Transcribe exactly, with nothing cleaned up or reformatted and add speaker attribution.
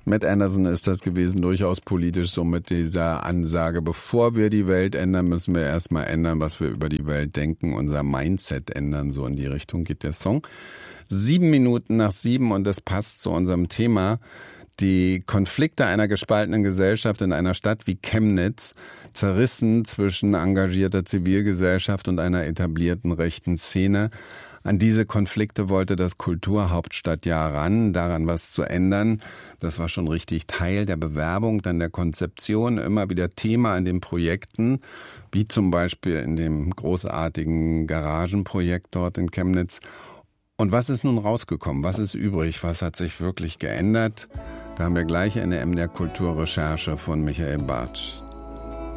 Speaker 1: Matt Anderson ist das gewesen, durchaus politisch, so mit dieser Ansage, bevor wir die Welt ändern, müssen wir erstmal ändern, was wir über die Welt denken, unser Mindset ändern, so in die Richtung geht der Song. Sieben Minuten nach sieben und das passt zu unserem Thema. Die Konflikte einer gespaltenen Gesellschaft in einer Stadt wie Chemnitz, zerrissen zwischen engagierter Zivilgesellschaft und einer etablierten rechten Szene. An diese Konflikte wollte das Kulturhauptstadtjahr ran, daran was zu ändern. Das war schon richtig Teil der Bewerbung, dann der Konzeption, immer wieder Thema in den Projekten, wie zum Beispiel in dem großartigen Garagenprojekt dort in Chemnitz. Und was ist nun rausgekommen? Was ist übrig? Was hat sich wirklich geändert? Da haben wir gleich eine M D R Kulturrecherche von Michael Bartsch.